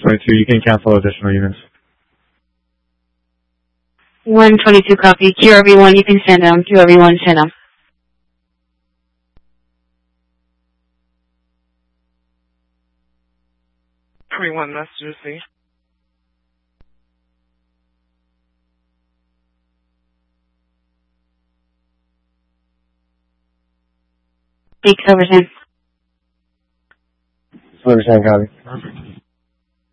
122, you can cancel additional units. 122 copy. QRV1, you can stand down. QRV1, stand down. One message received. Speak, Silverton. Silverton, copy. Perfect.